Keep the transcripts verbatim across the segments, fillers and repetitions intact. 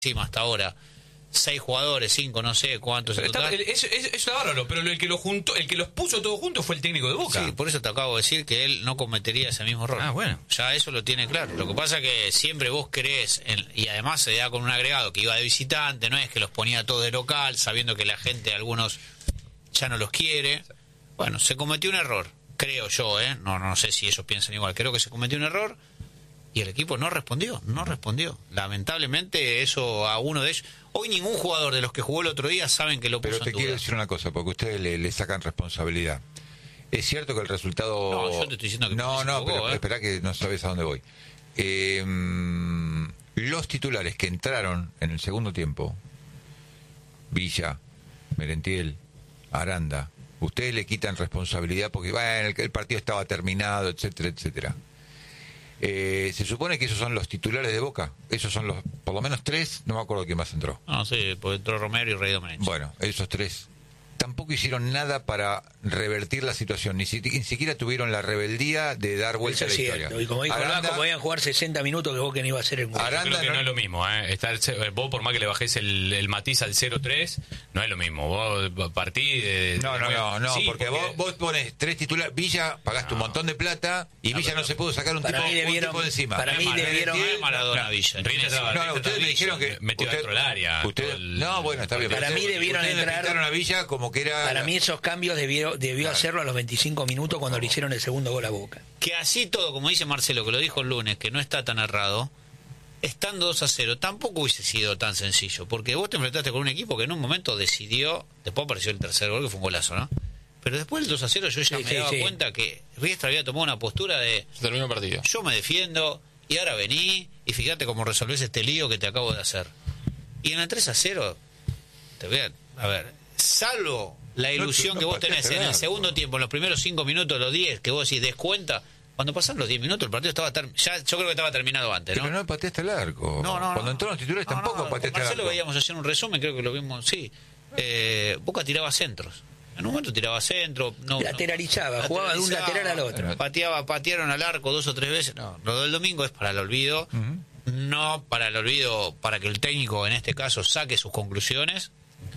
encima hasta ahora. Seis jugadores, cinco, no sé cuántos. Está, es, es, es bárbaro, pero el que, lo juntó, el que los puso todos juntos fue el técnico de Boca. Sí, por eso te acabo de decir que él no cometería ese mismo error. Ah, bueno. Ya eso lo tiene claro. Lo que pasa es que siempre vos creés, en, y además se da con un agregado que iba de visitante, no es que los ponía todos de local, sabiendo que la gente, algunos ya no los quiere. Bueno, se cometió un error, creo yo, ¿eh? No, no sé si ellos piensan igual. Creo que se cometió un error y el equipo no respondió, no respondió. Lamentablemente eso a uno de ellos... Hoy ningún jugador de los que jugó el otro día saben que lo puso en duda. Pero te quiero decir una cosa, porque ustedes le, le sacan responsabilidad. Es cierto que el resultado... No, yo te estoy diciendo que No, no, jugó, pero ¿eh? espera que no sabes a dónde voy. Eh, los titulares que entraron en el segundo tiempo, Villa, Merentiel, Aranda, ustedes le quitan responsabilidad porque bueno, el, el partido estaba terminado, etcétera, etcétera. Eh, se supone que esos son los titulares de Boca. Esos son los, por lo menos tres, no me acuerdo quién más entró. No, sí, pues entró Romero y Rey Domenech. Bueno, esos tres tampoco hicieron nada para revertir la situación, ni, si, ni siquiera tuvieron la rebeldía de dar vuelta a la historia. Y como dijo Aranda, Vasco, podían jugar sesenta minutos que Boca no iba a hacer el gol. Aranda, creo que no, no es lo mismo, ¿eh? Estar, vos por más que le bajés el, el matiz al cero tres, no es lo mismo. Vos partís de... No, no, no, no, sí, porque, porque Vos, vos pones tres titulares, Villa, pagaste no. un montón de plata y no, Villa no se pudo sacar un, tipo, debieron, un tipo de encima. Para mí debieron... No es Maradona Villa. No, no, no, ustedes me dijeron que... Metió usted, dentro del área. Usted, el, no, bueno, está bien. Para mí debieron entrar... a Villa como que era... Para mí esos cambios debió, debió claro. hacerlo a los veinticinco minutos cuando le hicieron el segundo gol a Boca. Que así todo, como dice Marcelo, que lo dijo el lunes, que no está tan errado, estando dos a cero, tampoco hubiese sido tan sencillo, porque vos te enfrentaste con un equipo que en un momento decidió, después apareció el tercer gol, que fue un golazo, ¿no? Pero después del dos a cero yo ya sí, me sí, daba sí. cuenta que Riestra había tomado una postura de... Se terminó el partido. Yo me defiendo, y ahora vení, y fíjate cómo resolvés este lío que te acabo de hacer. Y en el tres a cero, te voy a... A ver, salvo... La ilusión no, no que vos tenés en el segundo tiempo, en los primeros cinco minutos, los diez, que vos decís descuenta, cuando pasaron los diez minutos el partido estaba ter- ya yo creo que estaba terminado antes, ¿no? Pero no pateaste el arco. No, no, cuando no. entraron los titulares no, tampoco no, pateaste el arco. Marcelo veíamos hacer un resumen, creo que lo vimos, sí. Eh, Boca tiraba centros. En un momento tiraba centro, no, lateralizaba, no, jugaba lateralizaba, de un lateral al otro. Pateaba, patearon al arco dos o tres veces. No, lo del domingo es para el olvido, uh-huh. no para el olvido, para que el técnico en este caso saque sus conclusiones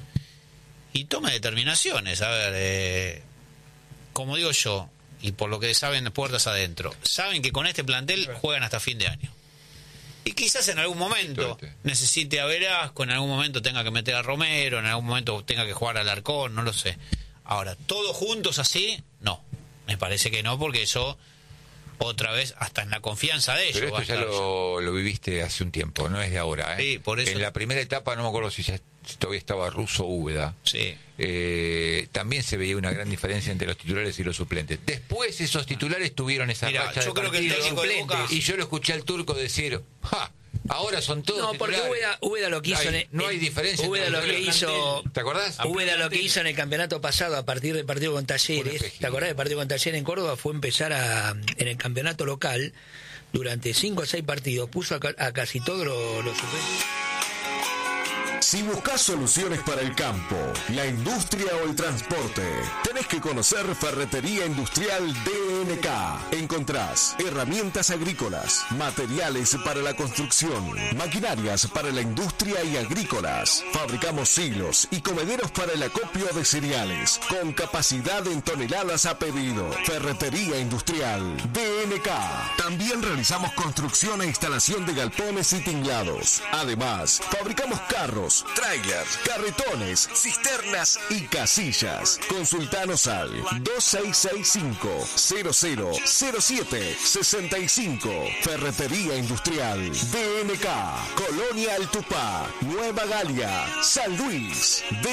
y tome determinaciones. A ver, eh, como digo yo, y por lo que saben puertas adentro, saben que con este plantel juegan hasta fin de año. Y quizás en algún momento necesite a Velasco, en algún momento tenga que meter a Romero, en algún momento tenga que jugar al Alarcón, no lo sé. Ahora, todos juntos así, no. Me parece que no, porque eso, otra vez, hasta en la confianza de ellos. Pero esto ya lo, lo viviste hace un tiempo, no es de ahora, ¿eh? Sí, por eso. En la primera etapa, no me acuerdo si ya si todavía estaba Russo Úbeda. Sí. Eh, también se veía una gran diferencia entre los titulares y los suplentes. Después esos titulares tuvieron esa Mira, racha yo de creo que el técnico de Boca... y yo lo escuché al turco decir, ¡ja! Ahora son todos no, porque Úbeda, Úbeda lo que hizo... Hay, no hay diferencia. Úbeda lo que hizo... ¿Te acordás? Úbeda lo que hizo en el campeonato pasado a partir del partido con Talleres, ¿te acordás del partido con Talleres en Córdoba? Fue empezar a, en el campeonato local, durante cinco o seis partidos, puso a, a casi todos los, los suplentes. Si buscas soluciones para el campo, la industria o el transporte, tenés que conocer Ferretería Industrial D N K. Encontrás herramientas agrícolas, materiales para la construcción, maquinarias para la industria y agrícolas. Fabricamos silos y comederos para el acopio de cereales, con capacidad en toneladas a pedido. Ferretería Industrial D N K. También realizamos construcción e instalación de galpones y tinglados. Además, fabricamos carros, trailers, carretones, cisternas y casillas. Consultanos al dos seis seis cinco, cero cero cero siete seis cinco. Ferretería Industrial D N K. Colonia El Tupá, Nueva Galia, San Luis.